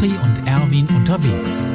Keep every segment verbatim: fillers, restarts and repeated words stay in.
Wochi und Erwin unterwegs.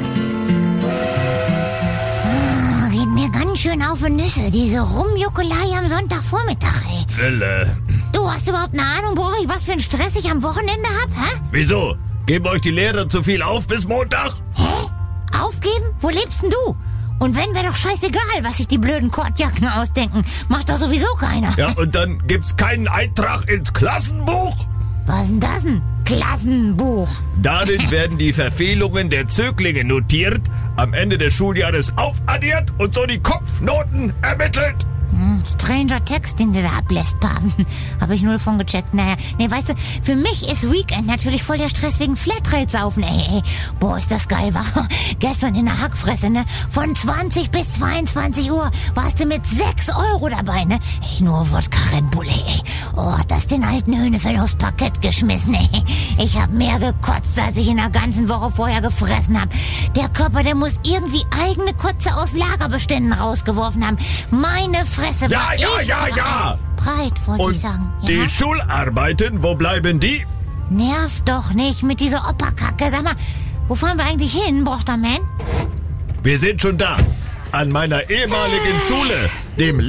Ah, geht mir ganz schön auf die Nüsse, diese Rumjuckelei am Sonntagvormittag, ey. Wille. Du, hast überhaupt eine Ahnung, Borri, was für ein Stress ich am Wochenende hab, hä? Wieso? Geben euch die Lehrer zu viel auf bis Montag? Hä? Aufgeben? Wo lebst denn du? Und wenn, wäre doch scheißegal, was sich die blöden Kordjacken ausdenken. Macht doch sowieso keiner. Ja, und dann gibt's keinen Eintrag ins Klassenbuch? Was denn das denn? Klassenbuch. Darin werden die Verfehlungen der Zöglinge notiert, am Ende des Schuljahres aufaddiert und so die Kopfnoten ermittelt. Hm, stranger Text, den du da ablässt, Paven. Hab ich null von gecheckt. Naja, nee, weißt du, für mich ist Weekend natürlich voll der Stress wegen Flatrate-Saufen, ey, ey. Boah, ist das geil, war. Gestern in der Hackfresse, ne? Von zwanzig bis zweiundzwanzig Uhr warst du mit sechs Euro dabei, ne? Ey, nur Wodka Red Bull, ey, ey. Oh, hat das den alten Höhnefeld aufs Parkett geschmissen, ey. Ich hab mehr gekotzt, als ich in der ganzen Woche vorher gefressen hab. Der Körper, der muss irgendwie eigene Kotze aus Lagerbeständen rausgeworfen haben. Meine Fresse, Ja, war ja, ich ja, breit. ja. Breit, wollte Und ich sagen. Ja? die Schularbeiten, wo bleiben die? Nerv doch nicht mit dieser Operkacke. Sag mal, wo fahren wir eigentlich hin, Brochterman? Wir sind schon da. An meiner ehemaligen Schule, dem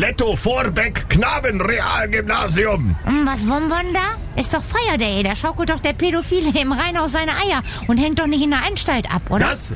Letto-Vorbeck-Knabenrealgymnasium. Hm, was wollen wir denn da? Ist doch Feierday, da schaukelt doch der Pädophile im Rhein aus seine Eier und hängt doch nicht in der Anstalt ab, oder? Das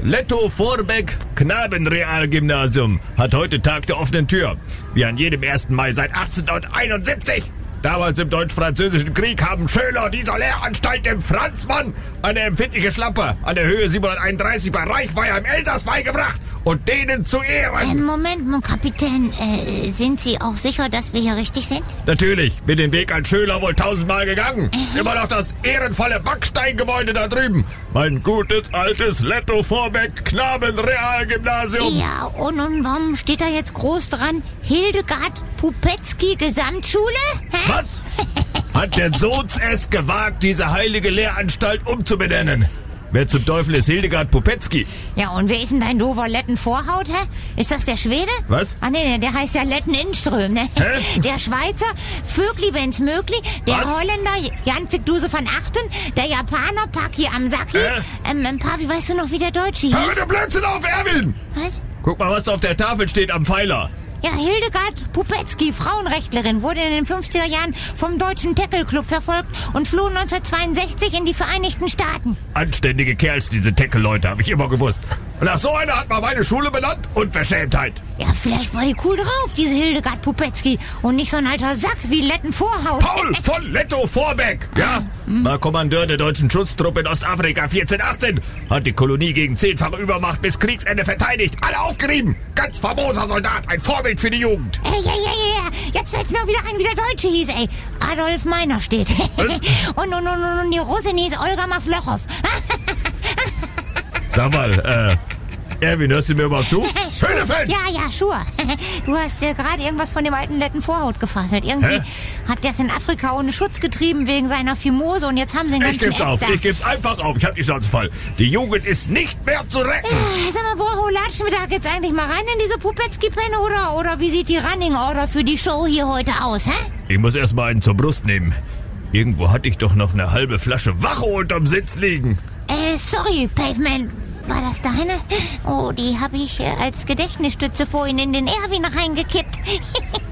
Letto-Vorbeck-Knabenrealgymnasium hat heute Tag der offenen Tür. Wie an jedem ersten Mai seit achtzehnhunderteinundsiebzig. Damals im Deutsch-Französischen Krieg haben Schüler dieser Lehranstalt dem Franzmann eine empfindliche Schlampe an der Höhe siebenhunderteinunddreißig bei Reichweiher im Elsass beigebracht und denen zu Ehren. Ähm, Moment, mon Kapitän, äh, sind Sie auch sicher, dass wir hier richtig sind? Natürlich, bin den Weg als Schüler wohl tausendmal gegangen. Ist immer noch das ehrenvolle Backsteingebäude da drüben. Mein gutes, altes Letto-Vorbeck-Knabenrealgymnasium. Ja, und, und warum steht da jetzt groß dran, Hildegard Pupetzky Gesamtschule? Hä? Was? Hat der Sohns es gewagt, diese heilige Lehranstalt umzubenennen? Wer zum Teufel ist Hildegard Pupetzky? Ja, und wer ist denn dein doofer Letten-Vorhaut, hä? Ist das der Schwede? Was? Ah, nee, nee, der heißt ja Letten-Innström, ne? Hä? Der Schweizer, Vögli, wenn's möglich, der Was? Holländer, Jan Fickduse van Achten, der Japaner, Paki Amsaki, Hä? ähm, ähm, Pavi, weißt du noch, wie der Deutsche Hör hieß? mir Blödsinn auf, Erwin! Was? Guck mal, was da auf der Tafel steht am Pfeiler. Ja, Hildegard Pupetzky, Frauenrechtlerin, wurde in den fünfziger Jahren vom Deutschen Tackle-Club verfolgt und floh neunzehnhundertzweiundsechzig in die Vereinigten Staaten. Anständige Kerls, diese Tackle-Leute, habe ich immer gewusst. Und nach so einer hat man meine Schule benannt. Unverschämtheit. Ja, vielleicht war die cool drauf, diese Hildegard Pupetzky, und nicht so ein alter Sack wie Letten-Vorhaut. Paul von Letto-Vorbeck, ja? War Kommandeur der deutschen Schutztruppe in Ostafrika vierzehnhundertachtzehn. Hat die Kolonie gegen zehnfache Übermacht bis Kriegsende verteidigt. Alle aufgerieben. Ganz famoser Soldat, ein Vorbild für die Jugend. Ey, ey, ey, ey, jetzt fällt's mir auch wieder ein, wie der Deutsche hieß, ey. Adolf Meiner steht. und, und, und, und die Russin hieß Olga Maslochow. Sag mal, äh, Erwin, hörst du mir überhaupt zu? Höhnefeld! Ja, ja, sure. Du hast äh, gerade irgendwas von dem alten Letten Vorhaut gefaselt. Irgendwie Hä? hat der es in Afrika ohne Schutz getrieben wegen seiner Fimose und jetzt haben sie einen Ich ganzen geb's auf, Ätz da. ich geb's einfach auf. Ich hab die Schnauze voll. Die Jugend ist nicht mehr zu retten. Äh, Sag mal, Borho, latschen wir da jetzt eigentlich mal rein in diese Pupetzky-Penne oder, oder wie sieht die Running-Order für die Show hier heute aus, hä? Ich muss erst mal einen zur Brust nehmen. Irgendwo hatte ich doch noch eine halbe Flasche Wache unterm Sitz liegen. Äh, sorry, Pavement. War das deine? Oh, die habe ich äh, als Gedächtnisstütze vorhin in den Erwin reingekippt.